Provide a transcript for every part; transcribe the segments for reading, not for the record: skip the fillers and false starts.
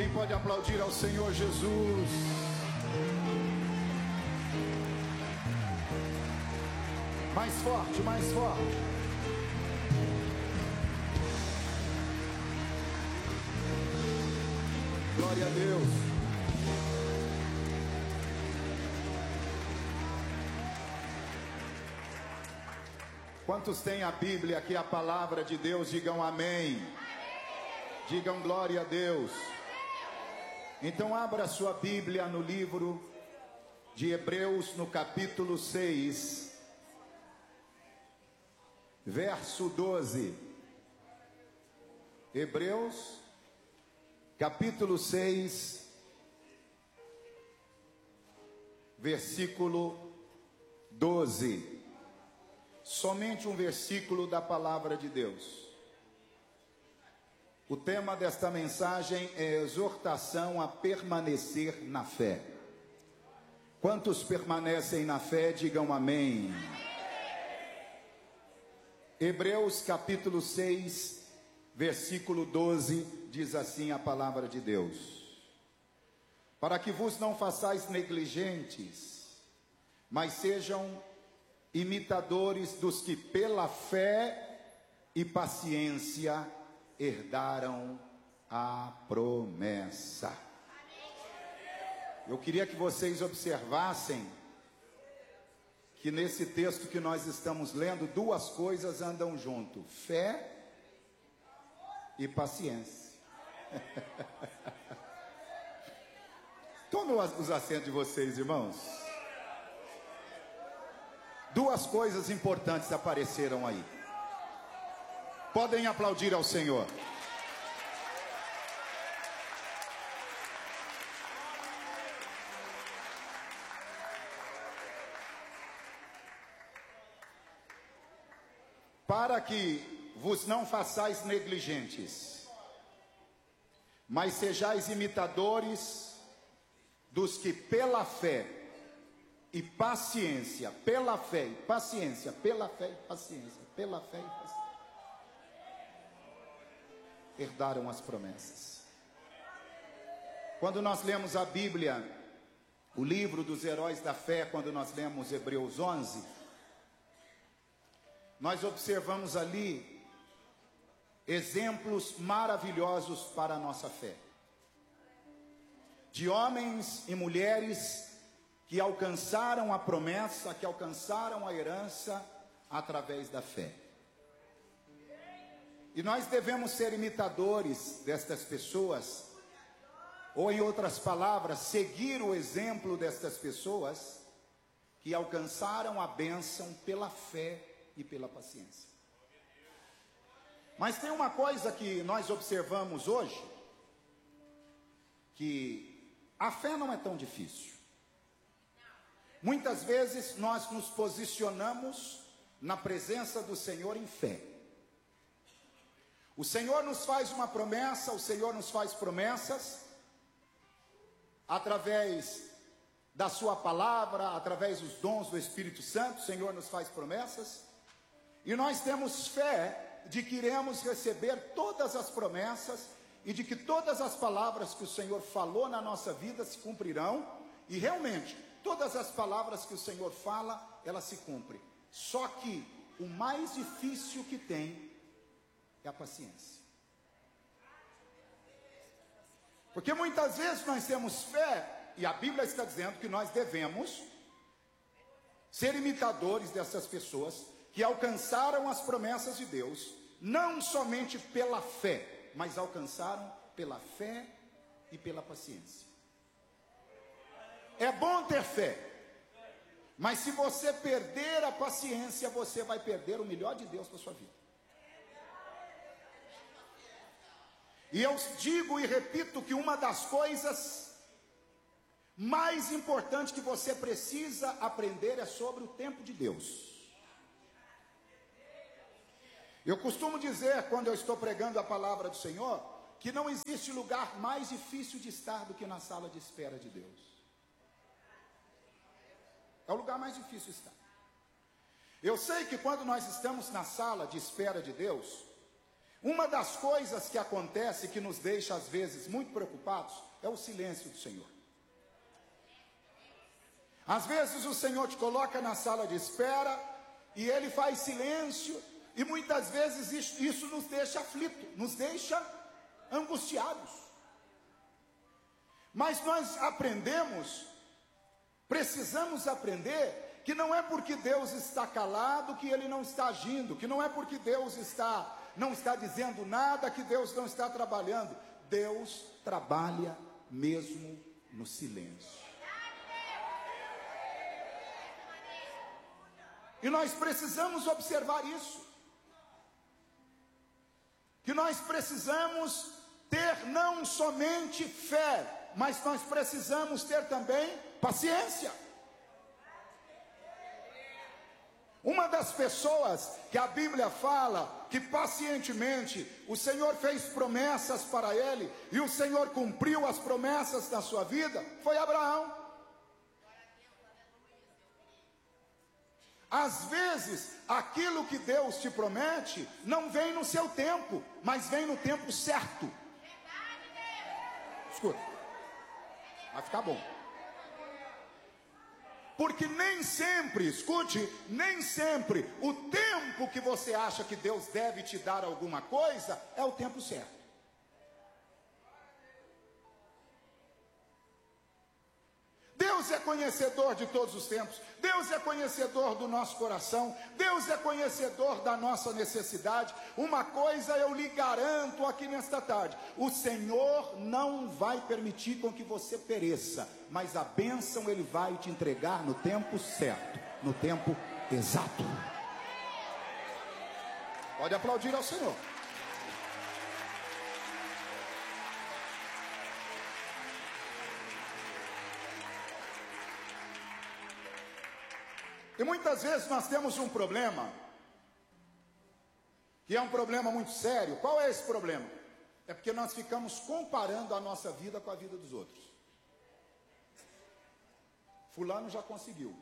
Quem pode aplaudir ao Senhor Jesus? Mais forte, mais forte. Glória a Deus. Quantos têm a Bíblia, aqui a palavra de Deus, digam amém. Digam glória a Deus. Então abra sua Bíblia no livro de Hebreus, no capítulo 6, verso 12. Hebreus, capítulo 6, versículo 12. Somente um versículo da palavra de Deus. O tema desta mensagem é exortação a permanecer na fé. Quantos permanecem na fé, digam amém. Hebreus capítulo 6, versículo 12, diz assim a palavra de Deus: para que vos não façais negligentes, mas sejam imitadores dos que pela fé e paciência herdaram a promessa. Eu queria que vocês observassem que nesse texto que nós estamos lendo, duas coisas andam junto: fé e paciência. Tomem os assentos de vocês, irmãos. Duas coisas importantes apareceram aí. Podem aplaudir ao Senhor. Para que vos não façais negligentes, mas sejais imitadores dos que pela fé e paciência, pela fé e paciência, pela fé e paciência, pela fé e paciência, herdaram as promessas. Quando nós lemos a Bíblia, o livro dos heróis da fé, quando nós lemos Hebreus 11, nós observamos ali exemplos maravilhosos para a nossa fé, de homens e mulheres que alcançaram a promessa, que alcançaram a herança através da fé. E nós devemos ser imitadores destas pessoas, ou em outras palavras, seguir o exemplo destas pessoas que alcançaram a bênção pela fé e pela paciência. Mas tem uma coisa que nós observamos hoje, que a fé não é tão difícil. Muitas vezes nós nos posicionamos na presença do Senhor em fé. O Senhor nos faz uma promessa, o Senhor nos faz promessas, através da sua palavra, através dos dons do Espírito Santo, o Senhor nos faz promessas, e nós temos fé de que iremos receber todas as promessas, e de que todas as palavras que o Senhor falou na nossa vida se cumprirão, e realmente, todas as palavras que o Senhor fala, elas se cumprem. Só que o mais difícil que tem é a paciência. Porque muitas vezes nós temos fé, e a Bíblia está dizendo que nós devemos ser imitadores dessas pessoas que alcançaram as promessas de Deus, não somente pela fé, mas alcançaram pela fé e pela paciência. É bom ter fé, mas se você perder a paciência, você vai perder o melhor de Deus para a sua vida. E eu digo e repito que uma das coisas mais importantes que você precisa aprender é sobre o tempo de Deus. Eu costumo dizer, quando eu estou pregando a palavra do Senhor, que não existe lugar mais difícil de estar do que na sala de espera de Deus. É o lugar mais difícil de estar. Eu sei que quando nós estamos na sala de espera de Deus, Uma das coisas que acontece que nos deixa às vezes muito preocupados é o silêncio do Senhor. Às vezes o Senhor te coloca na sala de espera e Ele faz silêncio, e muitas vezes isso nos deixa aflitos, nos deixa angustiados. Mas nós precisamos aprender que não é porque Deus está calado que Ele não está agindo, que não é porque Deus não está dizendo nada que Deus não está trabalhando. Deus trabalha mesmo no silêncio. E nós precisamos observar isso. Que nós precisamos ter não somente fé, mas nós precisamos ter também paciência. Uma das pessoas que a Bíblia fala que pacientemente o Senhor fez promessas para ele e o Senhor cumpriu as promessas na sua vida foi Abraão. Às vezes, aquilo que Deus te promete não vem no seu tempo, mas vem no tempo certo. Escuta, vai ficar bom. Porque nem sempre, escute, nem sempre o tempo que você acha que Deus deve te dar alguma coisa é o tempo certo. Deus é conhecedor de todos os tempos. Deus é conhecedor do nosso coração. Deus é conhecedor da nossa necessidade. Uma coisa eu lhe garanto aqui nesta tarde: o Senhor não vai permitir com que você pereça, mas a bênção Ele vai te entregar no tempo certo, no tempo exato. Pode aplaudir ao Senhor. E muitas vezes nós temos um problema, que é um problema muito sério. Qual é esse problema? É porque nós ficamos comparando a nossa vida com a vida dos outros. Fulano já conseguiu.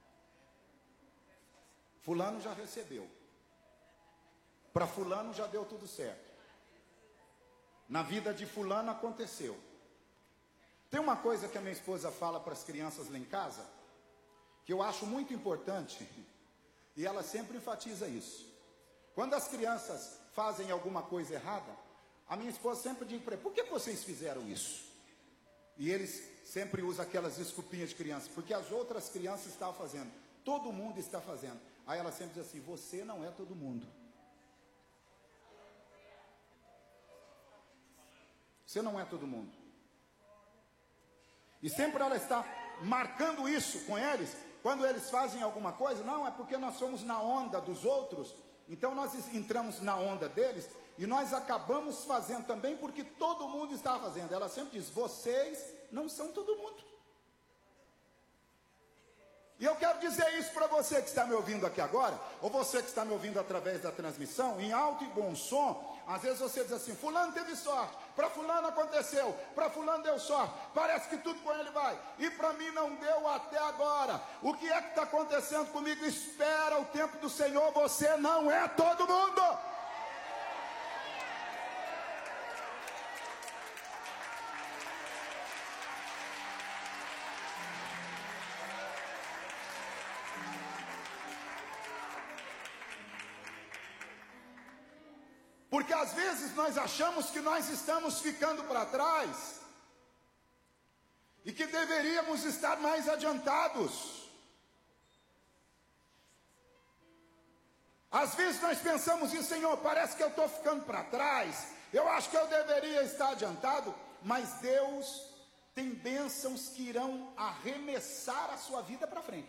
Fulano já recebeu. Para fulano já deu tudo certo. Na vida de fulano aconteceu. Tem uma coisa que a minha esposa fala para as crianças lá em casa, que eu acho muito importante, e ela sempre enfatiza isso. Quando as crianças fazem alguma coisa errada, a minha esposa sempre diz para ele: por que vocês fizeram isso? E eles sempre usam aquelas desculpinhas de criança, porque as outras crianças estavam fazendo, todo mundo está fazendo. Aí ela sempre diz assim: você não é todo mundo. Você não é todo mundo. E sempre ela está marcando isso com eles. Quando eles fazem alguma coisa, não, é porque nós somos na onda dos outros, então nós entramos na onda deles, e nós acabamos fazendo também porque todo mundo está fazendo. Ela sempre diz: vocês não são todo mundo. E eu quero dizer isso para você que está me ouvindo aqui agora, ou você que está me ouvindo através da transmissão, em alto e bom som. Às vezes você diz assim: fulano teve sorte, para fulano aconteceu, para fulano deu sorte, parece que tudo com ele vai, e para mim não deu até agora. O que é que está acontecendo comigo? Espera o tempo do Senhor, você não é todo mundo. Porque às vezes nós achamos que nós estamos ficando para trás e que deveríamos estar mais adiantados. Às vezes nós pensamos isso: Senhor, parece que eu estou ficando para trás, eu acho que eu deveria estar adiantado. Mas Deus tem bênçãos que irão arremessar a sua vida para frente.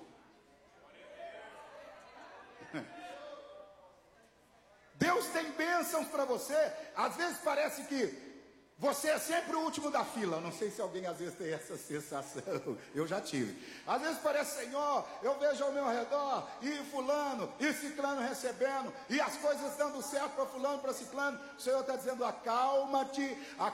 Deus tem bênçãos para você. Às vezes parece que você é sempre o último da fila. Não sei se alguém às vezes tem essa sensação. Eu já tive. Às vezes parece: Senhor, eu vejo ao meu redor, e fulano, e ciclano recebendo, e as coisas dando certo para fulano, para ciclano. O Senhor está dizendo: acalma-te,